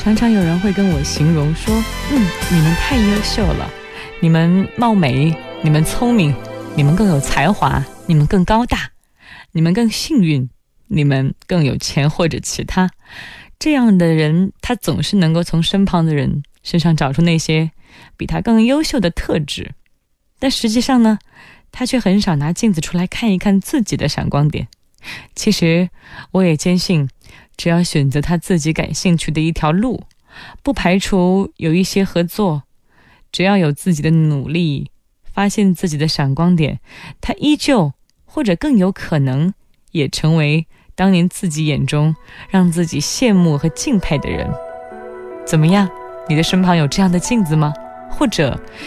常常有人会跟我形容说，你们太优秀了，你们貌美，你们聪明，你们更有才华，你们更高大，你们更幸运，你们更有钱或者其他。这样的人，他总是能够从身旁的人身上找出那些比他更优秀的特质，但实际上呢，他却很少拿镜子出来看一看自己的闪光点。其实我也坚信，只要选择他自己感兴趣的一条路，不排除有一些合作，只要有自己的努力，发现自己的闪光点，他依旧或者更有可能也成为当年自己眼中让自己羡慕和敬佩的人。怎么样？你的身旁有这样的镜子吗？或者